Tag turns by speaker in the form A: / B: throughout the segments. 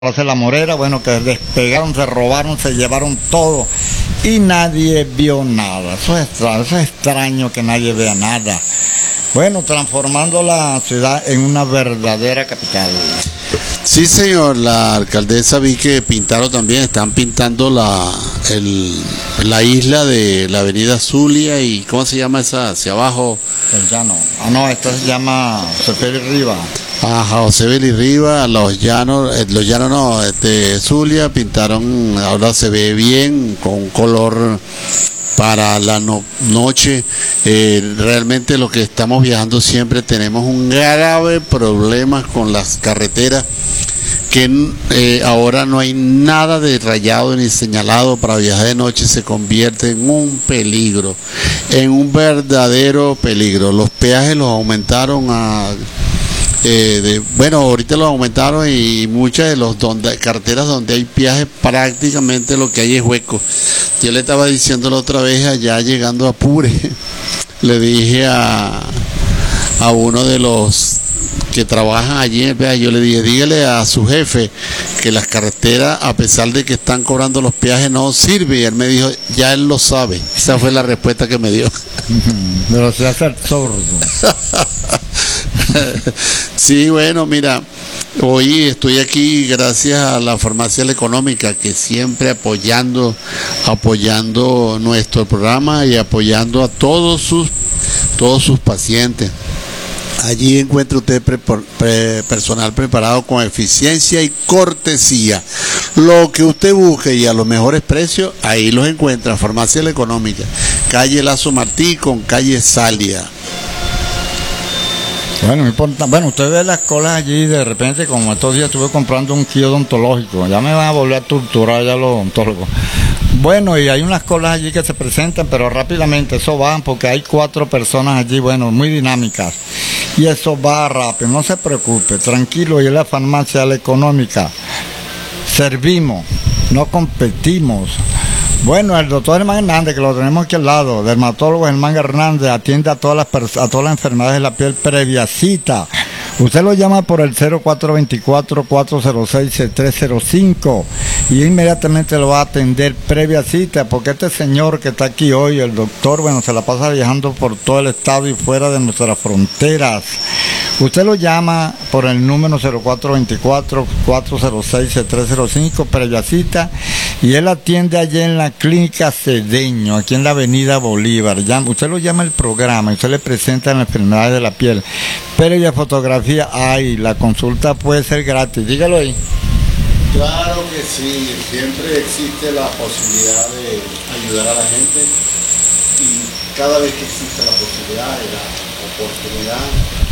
A: Plaza La Morera, bueno, que despegaron, se robaron, se llevaron todo y nadie vio nada. Eso es extraño que nadie vea nada. Bueno, transformando la ciudad en una verdadera capital.
B: Sí, señor, la alcaldesa vi que pintaron también, están pintando la isla de la avenida Zulia y ¿cómo se llama esa? Hacia abajo.
A: El llano. Ah, no, esta se llama José Félix Rivas.
B: Ajá, José Félix Rivas, los llanos no, Zulia pintaron, ahora se ve bien, con un color para la noche. Realmente lo que estamos viajando siempre tenemos un grave problema con las carreteras, que ahora no hay nada de rayado ni señalado para viajar de noche, se convierte en un peligro, en un verdadero peligro. Los peajes los aumentaron ahorita los aumentaron y muchas de las carreteras donde hay peajes prácticamente lo que hay es hueco. Yo le estaba diciendo la otra vez allá llegando a Apure, le dije a uno de los que trabajan allí en el peaje, yo le dije, dígale a su jefe que las carreteras, a pesar de que están cobrando los peajes, no sirve. Y él me dijo, ya él lo sabe. Esa fue la respuesta que me dio.
A: Pero se hace el sordo.
B: Sí, bueno, mira, hoy estoy aquí gracias a la Farmacia La Económica, que siempre apoyando nuestro programa y apoyando a todos sus pacientes. Allí encuentra usted personal preparado con eficiencia y cortesía. Lo que usted busque y a los mejores precios, ahí los encuentra. Farmacia La Económica, calle Lazo Martí con calle Salia.
A: Bueno, usted ve las colas allí, de repente, como estos días estuve comprando un kit odontológico, ya me van a volver a torturar ya los odontólogos. Bueno, y hay unas colas allí que se presentan, pero rápidamente eso van, porque hay 4 personas allí, bueno, muy dinámicas, y eso va rápido, no se preocupe, tranquilo, y es la Farmacia La Económica. Servimos, no competimos. Bueno, el doctor Germán Hernández, que lo tenemos aquí al lado, dermatólogo Germán Hernández, atiende a todas las enfermedades de la piel previa cita. Usted lo llama por el 0424-406-6305 y inmediatamente lo va a atender previa cita, porque este señor que está aquí hoy, el doctor, bueno, se la pasa viajando por todo el estado y fuera de nuestras fronteras. Usted lo llama por el número 0424-406-6305, previa cita, y él atiende allí en la Clínica Cedeño, aquí en la Avenida Bolívar. Usted lo llama el programa y usted le presenta las enfermedades de la piel. Previa fotografía hay, la consulta puede ser gratis. Dígalo ahí.
B: Claro que sí, siempre existe la posibilidad de ayudar a la gente y cada vez que existe la posibilidad y la oportunidad,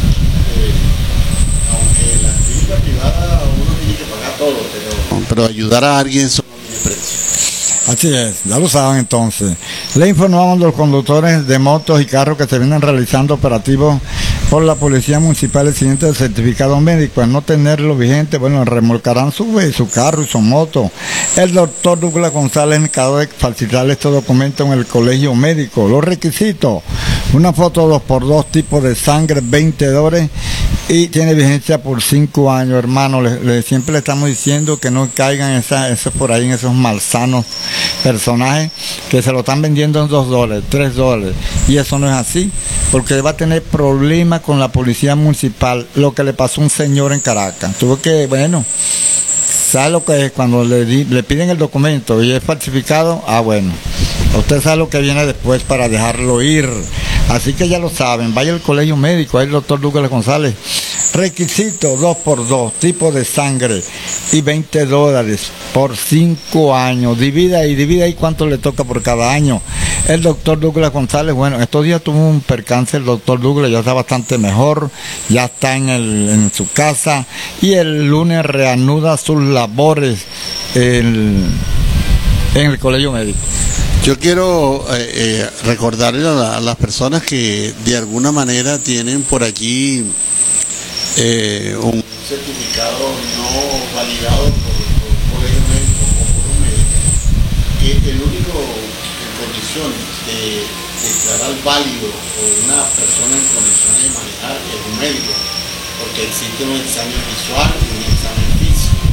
B: aunque en la clínica privada uno tiene que pagar todo, pero ayudar a alguien solo tiene precio.
A: Así es, ya lo saben entonces. Le informamos a los conductores de motos y carros que se vienen realizando operativos por la Policía Municipal el siguiente certificado médico. Al no tenerlo vigente, bueno, remolcarán su carro y su moto. El doctor Douglas González encargado de falsificar estos documentos en el colegio médico. Los requisitos: una foto 2x2 tipo de sangre, $20 y tiene vigencia por 5 años, hermano. Siempre le estamos diciendo que no caigan esos por ahí en esos malsanos personajes que se lo están vendiendo en $2, $3, y eso no es así, porque va a tener problemas con la policía municipal. Lo que le pasó a un señor en Caracas, tuvo que, bueno, ¿sabe lo que es? Cuando le piden el documento y es falsificado, bueno, usted sabe lo que viene después para dejarlo ir. Así que ya lo saben, vaya al colegio médico, ahí el doctor Douglas González. Requisito 2x2, tipo de sangre y $20 por 5 años. Divida ahí cuánto le toca por cada año. El doctor Douglas González, bueno, estos días tuvo un percance el doctor Douglas, ya está bastante mejor, ya está en su casa y el lunes reanuda sus labores en el colegio médico.
B: Yo quiero recordarle a las personas que de alguna manera tienen por aquí un certificado no validado por un colegio médico o por un médico, que el único en condiciones de declarar válido o una persona en condiciones de manejar es un médico, porque existe un examen visual y un